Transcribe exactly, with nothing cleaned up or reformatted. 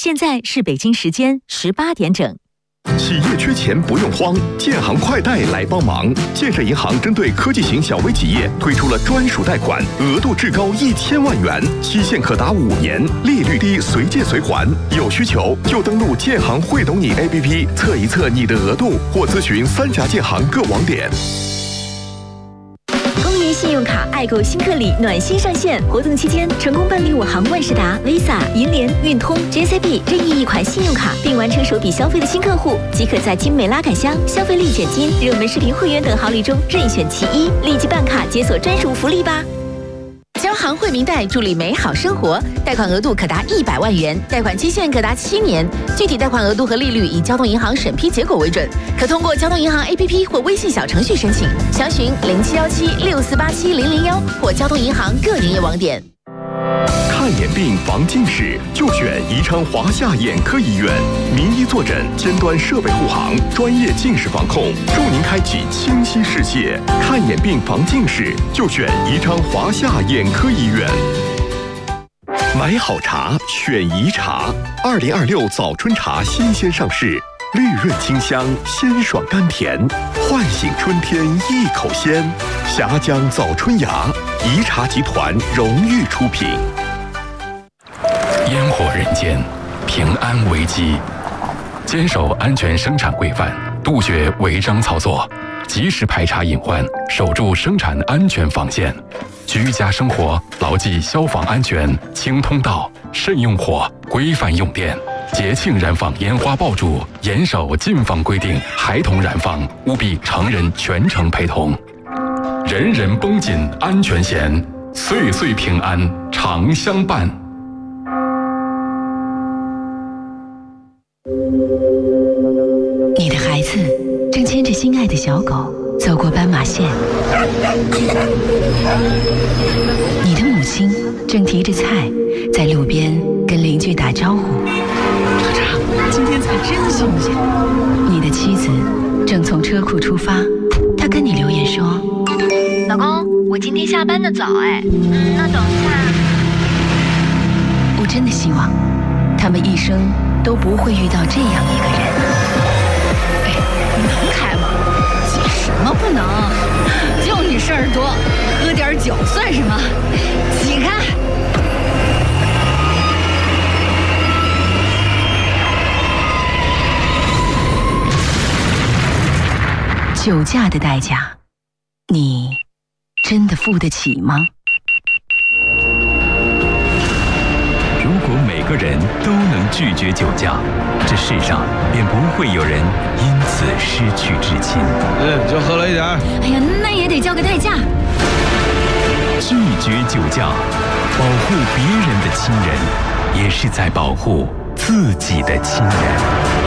现在是北京时间十八点整。 企业缺钱不用慌，建行快贷来帮忙。建设银行针对科技型小微企业推出了专属贷款，额度至高一千万元，期限可达五年，利率低，随借随还。有需求就登录建行会懂你 A P P 测一测你的额度，或咨询三家建行各网点。 信用卡爱购新客礼暖心上线，活动期间成功办理我行万事达、Visa、银联、运通、J C B 任意一款信用卡，并完成首笔消费的新客户，即可在精美拉杆箱、消费立减金、热门视频会员等好礼中任选其一，立即办卡解锁专属福利吧！交行惠民贷助力美好生活，贷款额度可达一百万元，贷款期限可达七年，具体贷款额度和利率以交通银行审批结果为准，可通过交通银行 A P P 或微信小程序申请，详询零七幺七六四八七零零幺或交通银行各营业网点。 看眼病防近视就选宜昌华夏眼科医院，名医坐诊，尖端设备护航，专业近视防控，助您开启清晰视线。看眼病防近视就选宜昌华夏眼科医院。买好茶选宜茶，二零二六早春茶新鲜上市，绿润清香，鲜爽甘甜，唤醒春天一口鲜。峡江早春芽，宜茶集团荣誉出品。 烟火人间，平安危机，坚守安全生产规范，杜绝违章操作，及时排查隐患，守住生产安全防线。居家生活牢记消防安全，清通道，慎用火，规范用电。节庆燃放烟花爆竹，严守禁放规定，孩童燃放务必成人全程陪同。人人绷紧安全弦，岁岁平安常相伴。 你的孩子正牵着心爱的小狗走过斑马线，你的母亲正提着菜在路边跟邻居打招呼。 厂长，今天菜真新鲜。 你的妻子正从车库出发，她跟你留言说：“ 老公，我今天下班的早哎，嗯，那等一下。” 我真的希望他们一生都不会遇到这样一个人。 哎，你能开吗？急什么不能？就你事儿多，喝点酒算什么？挤开！ 酒驾的代价，你真的付得起吗？ 如果每个人都能拒绝酒驾，这世上便不会有人因此失去至亲。 嗯，就喝了一点。 哎呀，那也得交个代价。 拒绝酒驾，保护别人的亲人，也是在保护自己的亲人。